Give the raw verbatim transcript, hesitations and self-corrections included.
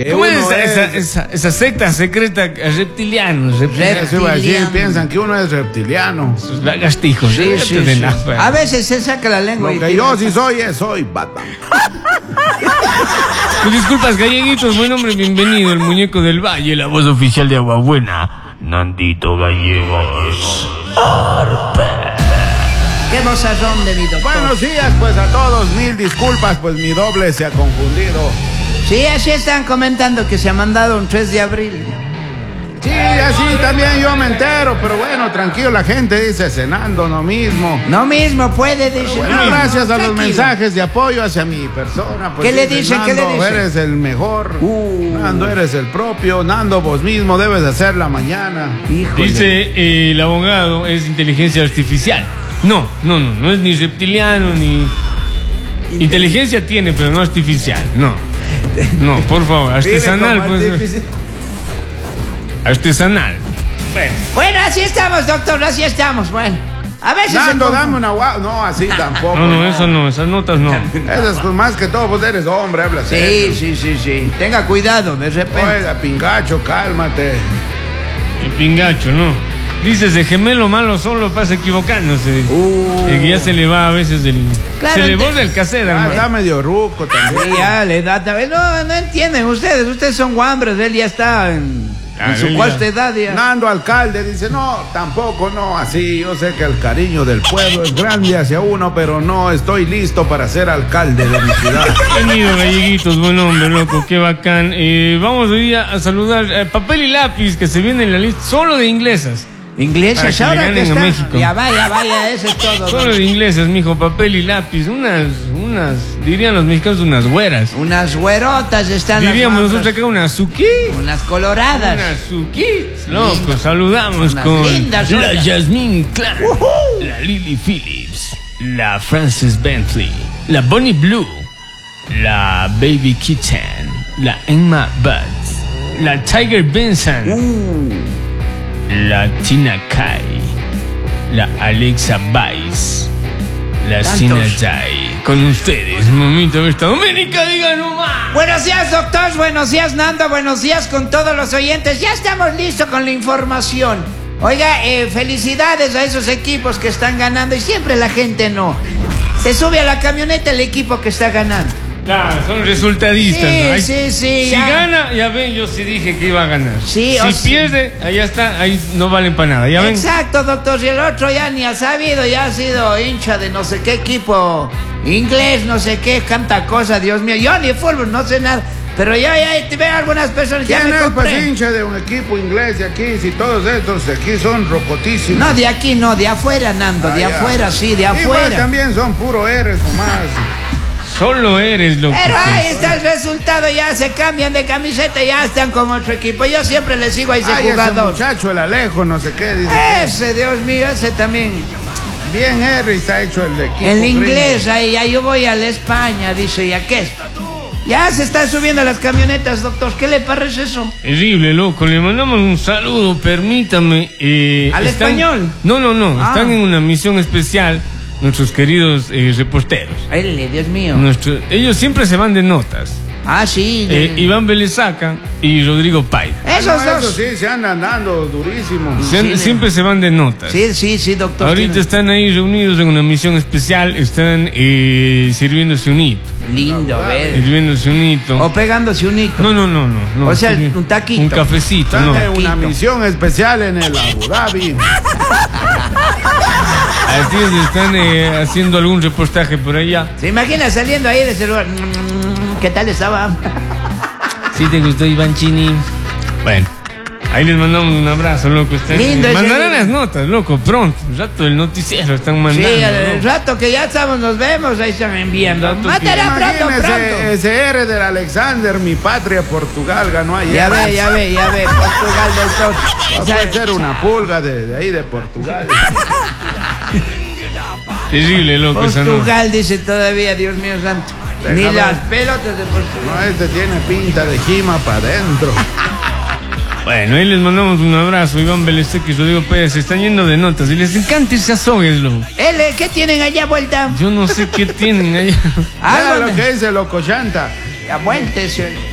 Que ¿Cómo es uno esa, es- esa, esa, esa secta secreta reptilianos? reptilianos. Eso iba a decir, Reptiliano. piensan que uno es reptiliano. Esos lagastijos. Sí, déjate sí, de sí. nada. A veces se saca la lengua Lo y que tira- yo sí soy es soy Batman. Pues disculpas, galleguitos, buen hombre, bienvenido, el muñeco del valle, la voz oficial de Agua Buena, Nandito Gallegos. Qué vozarrón de mi doctor. Buenos días pues a todos, mil disculpas, pues mi doble se ha confundido. Sí, así están comentando que se ha mandado un tres de abril. Sí, así también yo me entero, pero bueno, tranquilo, la gente dice cenando lo mismo. No mismo puede, dice. Bueno, no, gracias a los tranquilo. mensajes de apoyo hacia mi persona. Pues ¿Qué le dicen, dicen? ¿Qué le Nando, dicen? eres el mejor. Uh. Nando, eres el propio. Nando, vos mismo debes hacerla mañana. Híjole. Dice eh, el abogado, es inteligencia artificial. No, no, no, no es ni reptiliano ni... Inteligencia tiene, pero no artificial, no. No, por favor, artesanal, Mire, como pues. artifici- Artesanal. Bueno. Bueno, así estamos, doctor, así estamos. Bueno, a veces. Nando, se dame una guau. No, así tampoco. No, no, eso no, esas notas no. Eso es pues, más que todo, vos eres hombre, habla Sí, serio. sí, sí, sí. Tenga cuidado, de repente. Oiga, pingacho, cálmate. El pingacho, ¿no? Dices, de gemelo malo solo pasa equivocándose. Uh. El que ya se le va a veces el... Claro, se le ente- borra el cassette, Ah, hermano. está medio ruco también. Sí, ya le da también. No, no entienden ustedes. Ustedes son guambres. Él ya está en, Ah, en su él cuarta ya. edad. Ya. Nando, alcalde, dice, no, tampoco, no, así. Yo sé que el cariño del pueblo es grande hacia uno, pero no estoy listo para ser alcalde de mi ciudad. Bienvenido, galleguitos, buen hombre, loco, qué bacán. Eh, vamos hoy día a saludar eh, papel y lápiz que se viene en la lista solo de inglesas. Inglesas, Para que le ahora que ganen a está. México. Ya vaya, vaya, eso es todo. Solo de inglesas, mijo, papel y lápiz. Unas, unas, dirían los mexicanos, unas güeras. Unas güerotas están. las Diríamos guambras. nosotros acá unas suki. Unas coloradas. Unas suki. Loco, saludamos Unas con lindas, la oiga. Jasmine Clark, la Lily Phillips, la Frances Bentley, la Bonnie Blue, la Baby Kitten, la Emma Buds, la Tiger Benson, Uh. la Tina Kai, la Alexa Vice, la Tantos. Sina Jai. Con ustedes, mamita esta Doménica, diga nomás. Buenos días, doctor. Buenos días, Nando. Buenos días con todos los oyentes. Ya estamos listos con la información. Oiga, eh, felicidades a esos equipos que están ganando y siempre la gente no. Se sube a la camioneta el equipo que está ganando. Claro, son resultadistas. Sí, ¿no? Ahí- sí, sí, Si ya. gana, ya ven, yo sí dije que iba a ganar. Sí, si o sí. pierde, allá está, ahí no valen para nada. Ya ven. Exacto, doctor. Y el otro ya ni ha sabido, ya ha sido hincha de no sé qué equipo inglés, no sé qué, canta cosa, Dios mío. Yo ni de fútbol, no sé nada. Pero ya, ya, te veo algunas personas, ya ¿Quién me es pues compré. hincha de un equipo inglés de aquí? Si todos estos de aquí son rocotísimos. No, de aquí no, de afuera, Nando, Ah, de ya. afuera, sí, de Igual afuera. también son puro eres nomás. Solo eres lo que Pero ahí sos. está el resultado, ya se cambian de camiseta, ya están con otro equipo. Yo siempre le sigo a ese Ay, ese jugador. muchacho, el Alejo, no sé qué, dice. Ese, Dios mío, ese también. Bien, Harry, está hecho el de equipo. El gringo. inglés, ahí, ya yo voy a la España, dice, ¿ya qué? Ya se están subiendo las camionetas, doctor. ¿Qué le parece eso? Terrible, loco. Le mandamos un saludo, permítame. eh, ¿Al están- español? No, no, no. Ah. Están en una misión especial nuestros queridos eh, reporteros. Ay, Dios mío. Nuestro- ellos siempre se van de notas. Ah, sí. Eh, Iván Belezaca y Rodrigo Pay. Esos Ah, no, dos. eso sí, se andan dando durísimo. Se han- Sí, siempre se van de notas. Sí, sí, sí, doctor. Ahorita tiene- están ahí reunidos en una misión especial, están eh, sirviéndose un hito, Lindo, ver. sirviéndose un hito. O pegándose un hito. No, no, no, no, no. O sea, sirvi- un taquito. Un cafecito, Están no. en una Quito. misión especial en el Abu Dhabi. Así es, están eh, haciendo algún reportaje por allá. ¿Se imagina saliendo ahí de ese lugar? Mm, ¿Qué tal estaba? ¿Sí te gustó, Iván Chini? Bueno, ahí les mandamos un abrazo, loco. Están, Lindo ese mandarán día. las notas, loco, pronto. Un rato del noticiero están Sí, mandando. al loco. rato que ya estamos, nos vemos, ahí están enviando. Rato que- Mátala pronto, Imagínese, pronto. ese R del Alexander, mi patria, Portugal, ganó ayer. Ya ve, ya ve, ya ve, Portugal del Sol. Va a ¿Sabe? ser una pulga de, de ahí de Portugal. Terrible, loco, esa nota. Portugal dice todavía, Dios mío santo. Ni Déjame. las pelotas de Portugal. No, este tiene pinta de jima para adentro. Bueno, ahí les mandamos un abrazo, Iván Belesteque y Rodrigo Pérez. Se están yendo de notas y les encanta irse a sogues, loco. L, ¿qué tienen allá vuelta? Yo no sé qué tienen allá. Mira Algo lo me- que dice Loco Chanta. Ya vuelta, señor.